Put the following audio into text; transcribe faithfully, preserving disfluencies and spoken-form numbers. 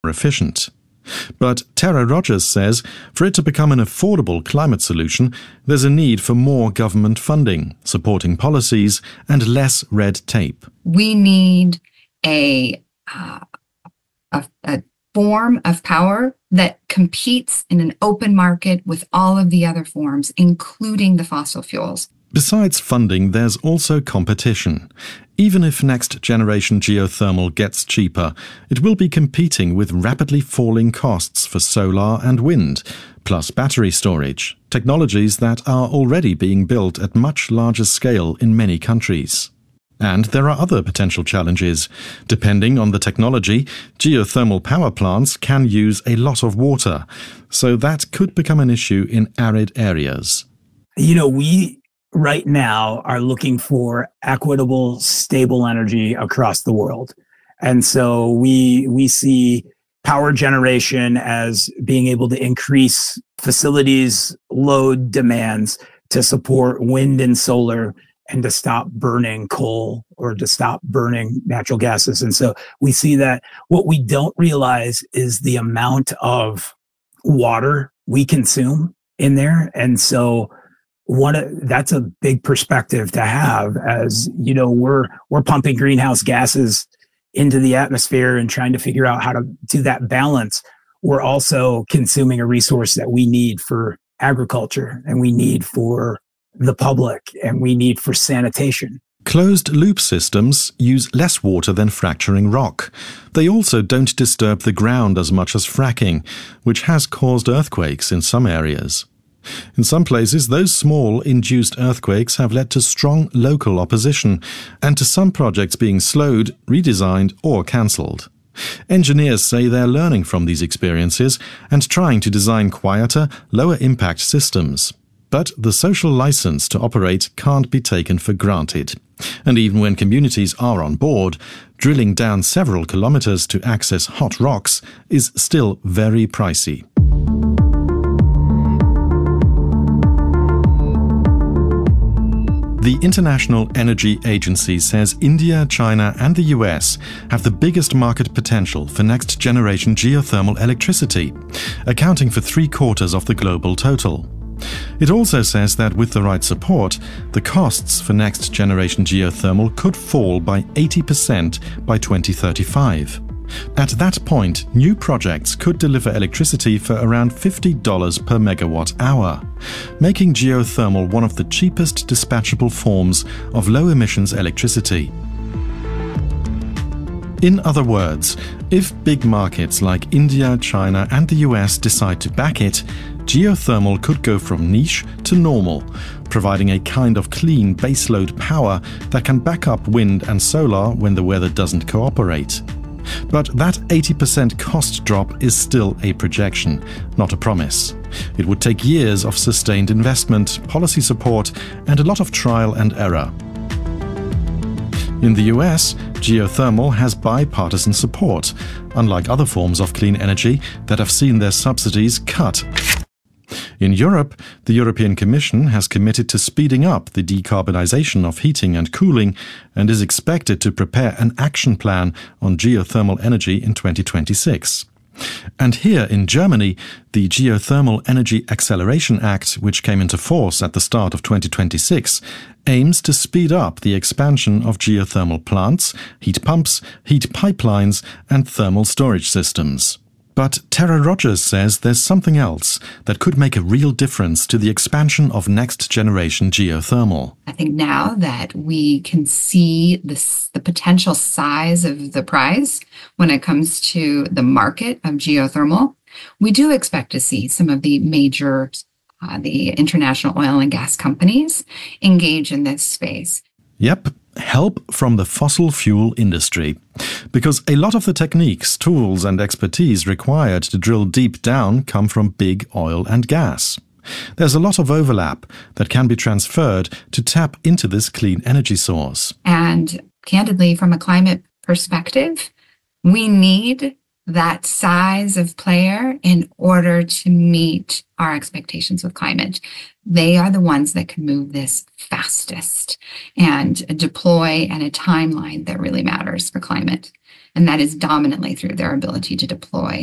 efficient. But Tara Rogers says for it to become an affordable climate solution, there's a need for more government funding, supporting policies, and less red tape. We need a, uh, a, a form of power that competes in an open market with all of the other forms, including the fossil fuels. Besides funding, there's also competition. Even if next-generation geothermal gets cheaper, it will be competing with rapidly falling costs for solar and wind, plus battery storage, technologies that are already being built at much larger scale in many countries. And there are other potential challenges. Depending on the technology, geothermal power plants can use a lot of water, so that could become an issue in arid areas. You know, we right now are looking for equitable, stable energy across the world. And so we we see power generation as being able to increase facilities' load demands to support wind and solar and to stop burning coal or to stop burning natural gases. And so we see that what we don't realize is the amount of water we consume in there. And so One, that's a big perspective to have, as you know, we're we're pumping greenhouse gases into the atmosphere and trying to figure out how to do that balance. We're also consuming a resource that we need for agriculture, and we need for the public, and we need for sanitation. Closed-loop systems use less water than fracturing rock. They also don't disturb the ground as much as fracking, which has caused earthquakes in some areas. In some places, those small induced earthquakes have led to strong local opposition and to some projects being slowed, redesigned or cancelled. Engineers say they're learning from these experiences and trying to design quieter, lower-impact systems. But the social license to operate can't be taken for granted. And even when communities are on board, drilling down several kilometers to access hot rocks is still very pricey. The International Energy Agency says India, China and the U S have the biggest market potential for next-generation geothermal electricity, accounting for three-quarters of the global total. It also says that with the right support, the costs for next-generation geothermal could fall by eighty percent by twenty thirty-five. At that point, new projects could deliver electricity for around fifty dollars per megawatt hour, making geothermal one of the cheapest dispatchable forms of low-emissions electricity. In other words, if big markets like India, China and the U S decide to back it, geothermal could go from niche to normal, providing a kind of clean baseload power that can back up wind and solar when the weather doesn't cooperate. But that eighty percent cost drop is still a projection, not a promise. It would take years of sustained investment, policy support, and a lot of trial and error. In the U S, geothermal has bipartisan support, unlike other forms of clean energy that have seen their subsidies cut. In Europe, the European Commission has committed to speeding up the decarbonization of heating and cooling and is expected to prepare an action plan on geothermal energy in twenty twenty-six. And here in Germany, the Geothermal Energy Acceleration Act, which came into force at the start of twenty twenty-six, aims to speed up the expansion of geothermal plants, heat pumps, heat pipelines and thermal storage systems. But Tara Rogers says there's something else that could make a real difference to the expansion of next-generation geothermal. I think now that we can see this, the potential size of the prize when it comes to the market of geothermal, we do expect to see some of the major, uh, the international oil and gas companies engage in this space. Yep. Help from the fossil fuel industry. Because a lot of the techniques, tools and expertise required to drill deep down come from big oil and gas. There's a lot of overlap that can be transferred to tap into this clean energy source. And candidly, from a climate perspective, we need that size of player in order to meet our expectations with climate. They are the ones that can move this fastest and deploy at a timeline that really matters for climate. And that is dominantly through their ability to deploy